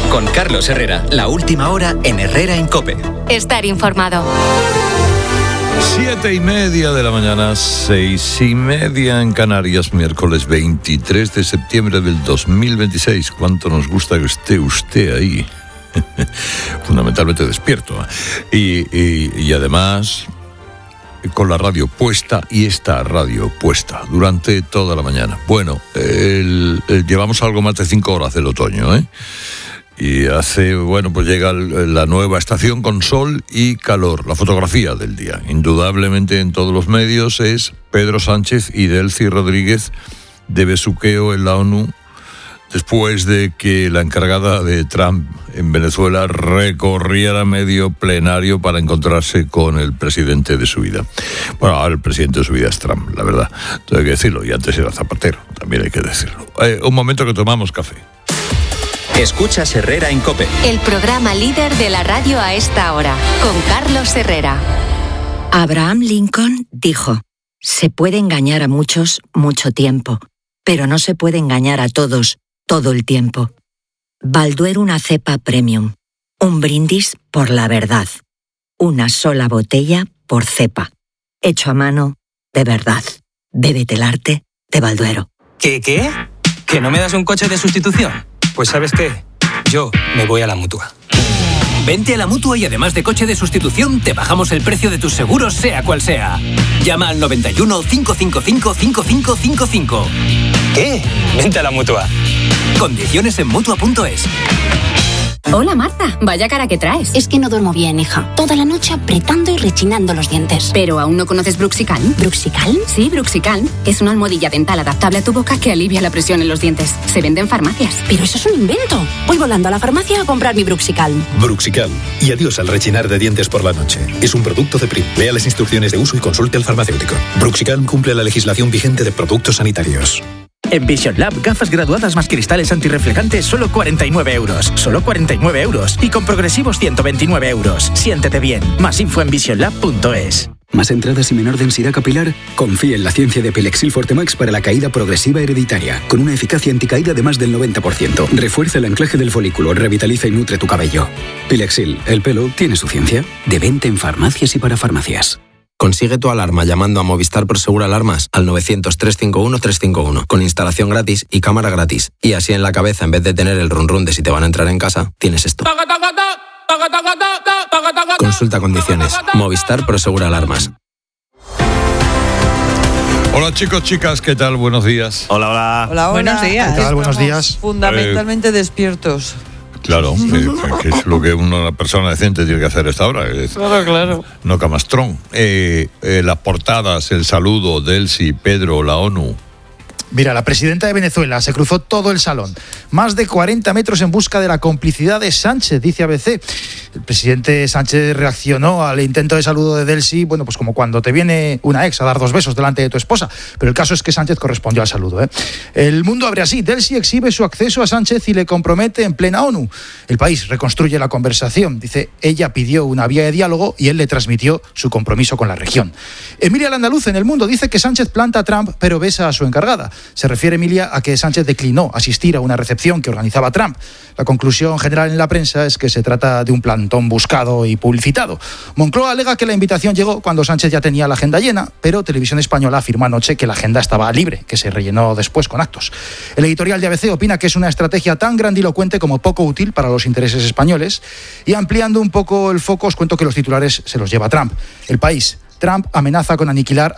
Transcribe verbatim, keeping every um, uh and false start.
Con Carlos Herrera, la última hora en Herrera en COPE. Estar informado. Siete y media de la mañana, seis y media en Canarias, miércoles veintitrés de septiembre del dos mil veintiséis. ¿Cuánto nos gusta que esté usted ahí? Fundamentalmente despierto. Y, y, y además con la radio puesta, y esta radio puesta durante toda la mañana. Bueno, el, el, llevamos algo más de cinco horas del otoño, ¿eh? Y hace, bueno, pues llega la nueva estación con sol y calor, la fotografía del día. Indudablemente en todos los medios es Pedro Sánchez y Delcy Rodríguez de besuqueo en la ONU, después de que la encargada de Trump en Venezuela recorriera medio plenario para encontrarse con el presidente de su vida. Bueno, ahora el presidente de su vida es Trump, la verdad. Entonces hay que decirlo, y antes era Zapatero, también hay que decirlo. Eh, un momento que tomamos café. Escuchas Herrera en COPE. El programa líder de la radio a esta hora, con Carlos Herrera. Abraham Lincoln dijo: se puede engañar a muchos mucho tiempo, pero no se puede engañar a todos todo el tiempo. Balduero, una cepa premium. Un brindis por la verdad. Una sola botella por cepa. Hecho a mano, de verdad. Bébete el arte de Balduero. ¿Qué, qué? ¿Que no me das un coche de sustitución? Pues ¿sabes qué? Yo me voy a la Mutua. Vente a la Mutua y además de coche de sustitución, te bajamos el precio de tus seguros, sea cual sea. Llama al noventa y uno, cinco cinco cinco, cinco cinco cinco cinco. ¿Qué? Vente a la Mutua. Condiciones en Mutua punto es. Hola Marta, vaya cara que traes. Es que no duermo bien, hija. Toda la noche apretando y rechinando los dientes. ¿Pero aún no conoces Bruxicalm? ¿Bruxicalm? Sí, Bruxicalm. Es una almohadilla dental adaptable a tu boca que alivia la presión en los dientes. Se vende en farmacias. Pero eso es un invento. Voy volando a la farmacia a comprar mi Bruxicalm. Bruxicalm. Y adiós al rechinar de dientes por la noche. Es un producto de Prim. Lea las instrucciones de uso y consulte al farmacéutico. Bruxicalm cumple la legislación vigente de productos sanitarios. En Vision Lab, gafas graduadas más cristales antirreflejantes, solo cuarenta y nueve euros. Solo cuarenta y nueve euros. Y con progresivos ciento veintinueve euros. Siéntete bien. Más info en vision lab punto es. ¿Más entradas y menor densidad capilar? Confía en la ciencia de Pilexil Fortemax para la caída progresiva hereditaria, con una eficacia anticaída de más del noventa por ciento. Refuerza el anclaje del folículo, revitaliza y nutre tu cabello. Pilexil, el pelo tiene su ciencia. De venta en farmacias y para farmacias. Consigue tu alarma llamando a Movistar Prosegur Alarmas al novecientos, trescientos cincuenta y uno, trescientos cincuenta y uno, con instalación gratis y cámara gratis. Y así en la cabeza, en vez de tener el run run de si te van a entrar en casa, tienes esto. Consulta condiciones. Movistar Prosegur Alarmas. Hola chicos, chicas, ¿qué tal? Buenos días. Hola, hola. Hola, hola. Buenos días. ¿Qué tal? Buenos días. Fundamentalmente eh, despiertos. Claro, eh, que es lo que una persona decente tiene que hacer a esta hora. Es, claro, claro. No camastrón. Eh, eh, las portadas, el saludo, Delcy, Pedro, la ONU. Mira, la presidenta de Venezuela se cruzó todo el salón, más de cuarenta metros en busca de la complicidad de Sánchez, dice A B C. El presidente Sánchez reaccionó al intento de saludo de Delcy, bueno, pues como cuando te viene una ex a dar dos besos delante de tu esposa, pero el caso es que Sánchez correspondió al saludo, ¿eh? El Mundo abre así: Delcy exhibe su acceso a Sánchez y le compromete en plena ONU. El País reconstruye la conversación, dice, ella pidió una vía de diálogo y él le transmitió su compromiso con la región. Emilia Landaluz en El Mundo dice que Sánchez planta a Trump pero besa a su encargada. Se refiere Emilia a que Sánchez declinó asistir a una recepción que organizaba Trump. La conclusión general en la prensa es que se trata de un plantón buscado y publicitado. Moncloa alega que la invitación llegó cuando Sánchez ya tenía la agenda llena, pero Televisión Española afirmó anoche que la agenda estaba libre, que se rellenó después con actos. El editorial de A B C opina que es una estrategia tan grandilocuente como poco útil para los intereses españoles. Y ampliando un poco el foco, os cuento que los titulares se los lleva Trump. El País: Trump amenaza con aniquilar